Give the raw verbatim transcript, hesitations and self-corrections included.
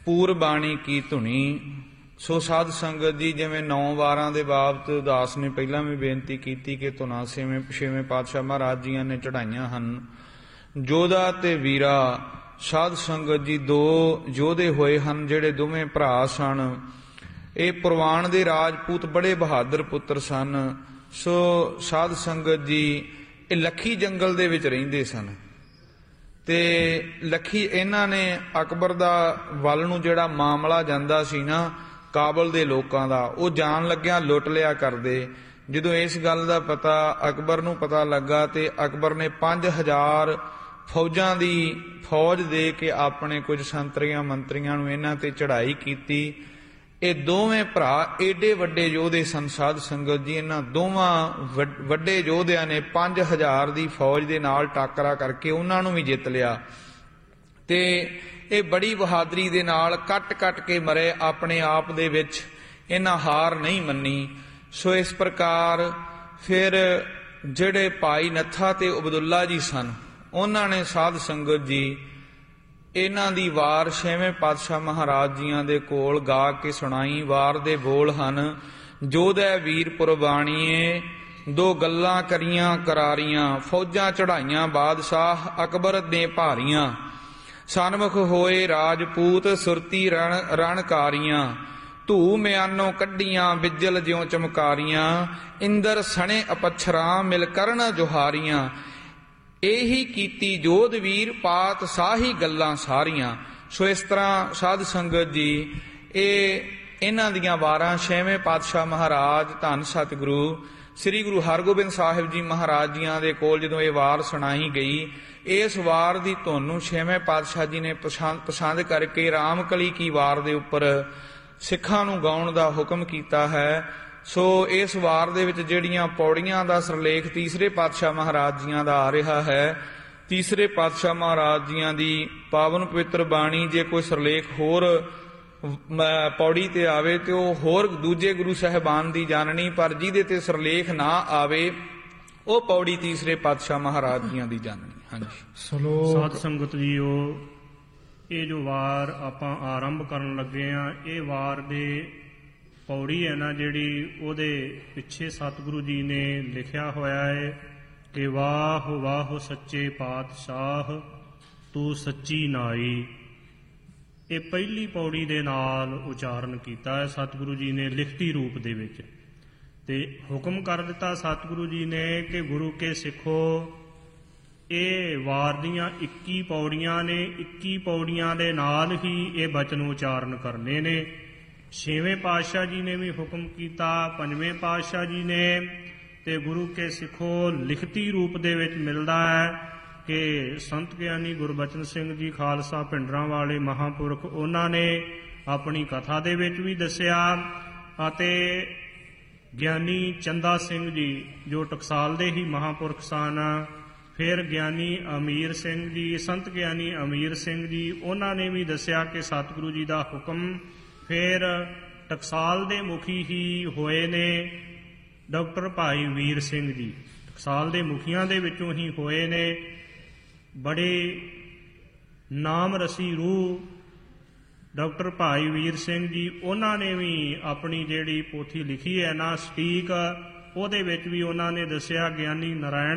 ਪੂਰ ਬਾਣੀ ਕੀ ਧੁਨੀ। ਸੋ ਸਾਧ ਸੰਗਤ ਜੀ, ਜਿਵੇਂ ਨੌ ਵਾਰਾਂ ਦੇ ਬਾਬਤ ਉਦਾਸ ਨੇ ਪਹਿਲਾਂ ਵੀ ਬੇਨਤੀ ਕੀਤੀ ਕਿ ਧੁਨਾ ਛੇਵੇਂ ਛੇਵੇਂ ਪਾਤਸ਼ਾਹ ਮਹਾਰਾਜ ਜੀਆਂ ਨੇ ਚੜਾਈਆਂ ਹਨ। ਯੋਧਾ ਤੇ ਵੀਰਾ ਸਾਧ ਸੰਗਤ ਜੀ ਦੋ ਯੋਧੇ ਹੋਏ ਹਨ, ਜਿਹੜੇ ਦੋਵੇਂ ਭਰਾ ਸਨ। ਇਹ ਪ੍ਰਵਾਨ ਦੇ ਰਾਜਪੂਤ ਬੜੇ ਬਹਾਦਰ ਪੁੱਤਰ ਸਨ। ਸੋ ਸਾਧ ਸੰਗਤ ਜੀ, ਇਹ ਲੱਖੀ ਜੰਗਲ ਦੇ ਵਿੱਚ ਰਹਿੰਦੇ ਸਨ ਤੇ ਲੱਖੀ ਇਹਨਾਂ ਨੇ ਅਕਬਰ ਦਾ ਵੱਲ ਨੂੰ ਜਿਹੜਾ ਮਾਮਲਾ ਜਾਂਦਾ ਸੀ ਨਾ ਕਾਬਲ ਦੇ ਲੋਕਾਂ ਦਾ, ਉਹ ਜਾਣ ਲੱਗਿਆ ਲੁੱਟ ਲਿਆ ਕਰਦੇ। ਜਦੋਂ ਇਸ ਗੱਲ ਦਾ ਪਤਾ ਅਕਬਰ ਨੂੰ ਪਤਾ ਲੱਗਾ ਤੇ ਅਕਬਰ ਨੇ ਪੰਜ ਹਜ਼ਾਰ ਫੌਜਾਂ ਦੀ ਫੌਜ ਦੇ ਕੇ ਆਪਣੇ ਕੁਝ ਸੰਤਰੀਆਂ ਮੰਤਰੀਆਂ ਨੂੰ ਇਹਨਾਂ ਤੇ ਚੜ੍ਹਾਈ ਕੀਤੀ। ਇਹ ਦੋਵੇਂ ਭਰਾ ਏਡੇ ਵੱਡੇ ਯੋਧੇ ਸਨ ਸਾਧ ਸੰਗਤ ਜੀ। ਇਹਨਾਂ ਦੋਵਾਂ ਵੱਡੇ ਯੋਧਿਆਂ ਨੇ ਪੰਜ ਹਜ਼ਾਰ ਦੀ ਫੌਜ ਦੇ ਨਾਲ ਟਾਕਰਾ ਕਰਕੇ ਉਹਨਾਂ ਨੂੰ ਵੀ ਜਿੱਤ ਲਿਆ ਤੇ ਇਹ ਬੜੀ ਬਹਾਦਰੀ ਦੇ ਨਾਲ ਕੱਟ ਕੱਟ ਕੇ ਮਰੇ। ਆਪਣੇ ਆਪ ਦੇ ਵਿੱਚ ਇਹਨਾਂ ਹਾਰ ਨਹੀਂ ਮੰਨੀ। ਸੋ ਇਸ ਪ੍ਰਕਾਰ ਫਿਰ ਜਿਹੜੇ ਭਾਈ ਨੱਥਾ ਤੇ ਅਬਦੁੱਲਾ ਜੀ ਸਨ, ਉਹਨਾਂ ਨੇ ਸਾਧ ਸੰਗਤ ਜੀ ਇਹਨਾਂ ਦੀ ਵਾਰ ਛੇਵੇਂ ਪਾਤਸ਼ਾਹ ਮਹਾਰਾਜ ਜੀਆਂ ਦੇ ਕੋਲ ਗਾ ਕੇ ਸੁਣਾਈ। ਵਾਰ ਦੇ ਬੋਲ ਹਨ, ਜੋਧੈ ਵੀਰ ਪੁਰਬਾਣੀਏ, ਦੋ ਗੱਲਾਂ ਕਰੀਆਂ ਕਰਾਰੀਆਂ, ਫੌਜਾਂ ਚੜਾਈਆਂ ਬਾਦਸ਼ਾਹ ਅਕਬਰ ਨੇ ਭਾਰੀਆਂ, ਸਨਮੁਖ ਹੋਏ ਰਾਜਪੂਤ ਸੁਰਤੀ ਰਣ ਰਣਕਾਰੀਆਂ, ਧੂ ਮਿਆਨੋਂ ਕੱਢੀਆਂ ਬਿਜਲ ਜਿਉਂ ਚਮਕਾਰੀਆਂ, ਇੰਦਰ ਸਣੇ ਅਪਛਰਾਂ ਮਿਲ ਕਰਨ ਜੁਹਾਰੀਆਂ, ਇਹੀ ਕੀਤੀ ਜੋਧ ਵੀਰ ਪਾਤ ਸਾਹੀ ਗੱਲਾਂ ਸਾਰੀਆਂ। ਸੋ ਇਸ ਤਰ੍ਹਾਂ ਸਾਧ ਸੰਗਤ ਜੀ, ਇਹ ਇਹਨਾਂ ਦੀਆਂ ਵਾਰਾਂ ਛੇਵੇਂ ਪਾਤਸ਼ਾਹ ਮਹਾਰਾਜ ਧੰਨ ਸਤਿਗੁਰੂ ਸ੍ਰੀ ਗੁਰੂ ਹਰਗੋਬਿੰਦ ਸਾਹਿਬ ਜੀ ਮਹਾਰਾਜ ਜੀਆਂ ਦੇ ਕੋਲ ਜਦੋਂ ਇਹ ਵਾਰ ਸੁਣਾਈ ਗਈ, ਇਸ ਵਾਰ ਦੀ ਧੁਨ ਨੂੰ ਛੇਵੇਂ ਪਾਤਸ਼ਾਹ ਜੀ ਨੇ ਪਸੰਦ ਪਸੰਦ ਕਰਕੇ ਰਾਮਕਲੀ ਕੀ ਵਾਰ ਦੇ ਉੱਪਰ ਸਿੱਖਾਂ ਨੂੰ ਗਾਉਣ ਦਾ ਹੁਕਮ ਕੀਤਾ ਹੈ। ਸੋ ਇਸ ਵਾਰ ਦੇ ਵਿੱਚ ਜਿਹੜੀਆਂ ਪੌੜੀਆਂ ਦਾ ਸਿਰਲੇਖ ਤੀਸਰੇ ਪਾਤਸ਼ਾਹ ਮਹਾਰਾਜ ਜੀਆਂ ਦਾ ਆ ਰਿਹਾ ਹੈ, ਤੀਸਰੇ ਪਾਤਸ਼ਾਹ ਮਹਾਰਾਜ ਜੀਆਂ ਦੀ ਪਾਵਨ ਪਵਿੱਤਰ ਬਾਣੀ ਜੇ ਕੋਈ ਸਿਰਲੇਖ ਹੋਰ ਪੌੜੀ ਤੇ ਆਵੇ ਤੇ ਉਹ ਹੋਰ ਦੂਜੇ ਗੁਰੂ ਸਾਹਿਬਾਨ ਦੀ ਜਾਣਨੀ, ਪਰ ਜਿਹਦੇ ਤੇ ਸਿਰਲੇਖ ਨਾ ਆਵੇ ਉਹ ਪੌੜੀ ਤੀਸਰੇ ਪਾਤਸ਼ਾਹ ਮਹਾਰਾਜ ਜੀਆਂ ਦੀ ਜਾਣਨੀ। ਹਾਂਜੀ ਸਾਧ ਸੰਗਤ ਜੀਓ, ਇਹ ਜੋ ਵਾਰ ਆਪਾਂ ਆਰੰਭ ਕਰਨ ਲੱਗੇ ਆ, ਇਹ ਵਾਰ ਦੇ ਪੌੜੀ ਹੈ ਨਾ ਜਿਹੜੀ, ਉਹਦੇ ਪਿੱਛੇ ਸਤਿਗੁਰੂ ਜੀ ਨੇ ਲਿਖਿਆ ਹੋਇਆ ਹੈ ਕਿ ਵਾਹ ਵਾਹ ਸੱਚੇ ਪਾਤਸ਼ਾਹ ਤੂੰ ਸੱਚੀ ਨਾਈ। ਇਹ ਪਹਿਲੀ ਪੌੜੀ ਦੇ ਨਾਲ ਉਚਾਰਨ ਕੀਤਾ ਹੈ ਸਤਿਗੁਰੂ ਜੀ ਨੇ ਲਿਖਤੀ ਰੂਪ ਦੇ ਵਿੱਚ, ਤੇ ਹੁਕਮ ਕਰ ਦਿੱਤਾ ਸਤਿਗੁਰੂ ਜੀ ਨੇ ਕਿ ਗੁਰੂ ਕੇ ਸਿੱਖੋ, ਇਹ ਵਾਰ ਦੀਆਂ ਇੱਕੀ ਪੌੜੀਆਂ ਨੇ, ਇੱਕੀ ਪੌੜੀਆਂ ਦੇ ਨਾਲ ਹੀ ਇਹ ਬਚਨ ਉਚਾਰਨ ਕਰਨੇ ਨੇ। ਛੇਵੇਂ ਪਾਤਸ਼ਾਹ ਜੀ ਨੇ ਵੀ ਹੁਕਮ ਕੀਤਾ, ਪੰਜਵੇਂ ਪਾਤਸ਼ਾਹ ਜੀ ਨੇ, ਤੇ ਗੁਰੂ ਕੇ ਸਿੱਖੋ ਲਿਖਤੀ ਰੂਪ ਦੇ ਵਿੱਚ ਮਿਲਦਾ ਹੈ ਕਿ ਸੰਤ ਗਿਆਨੀ ਗੁਰਬਚਨ ਸਿੰਘ ਜੀ ਖਾਲਸਾ ਪਿੰਡਰਾਂ ਵਾਲੇ ਮਹਾਂਪੁਰਖ, ਉਹਨਾਂ ਨੇ ਆਪਣੀ ਕਥਾ ਦੇ ਵਿੱਚ ਵੀ ਦੱਸਿਆ, ਅਤੇ ਗਿਆਨੀ ਚੰਦਾ ਸਿੰਘ ਜੀ ਜੋ ਟਕਸਾਲ ਦੇ ਹੀ ਮਹਾਂਪੁਰਖ ਸਨ, ਫਿਰ ਗਿਆਨੀ ਅਮੀਰ ਸਿੰਘ ਜੀ, ਸੰਤ ਗਿਆਨੀ ਅਮੀਰ ਸਿੰਘ ਜੀ, ਉਹਨਾਂ ਨੇ ਵੀ ਦੱਸਿਆ ਕਿ ਸਤਿਗੁਰੂ ਜੀ ਦਾ ਹੁਕਮ। ਫਿਰ ਟਕਸਾਲ ਦੇ ਮੁਖੀ ਹੀ ਹੋਏ ਨੇ ਡਾਕਟਰ ਭਾਈ ਵੀਰ ਸਿੰਘ ਜੀ, ਟਕਸਾਲ ਦੇ ਮੁਖੀਆਂ ਦੇ ਵਿੱਚੋਂ ਹੀ ਹੋਏ ਨੇ। ਬੜੇ ਨਾਮ ਰਸੀ ਰੂਹ ਡਾਕਟਰ ਭਾਈ ਵੀਰ ਸਿੰਘ ਜੀ, ਉਹਨਾਂ ਨੇ ਵੀ ਆਪਣੀ ਜਿਹੜੀ ਪੋਥੀ ਲਿਖੀ ਹੈ ਨਾ ਸਟੀਕ, ਉਹਦੇ ਵਿੱਚ ਵੀ ਉਹਨਾਂ ਨੇ ਦੱਸਿਆ ਗਿਆਨੀ ਨਾਰਾਇਣ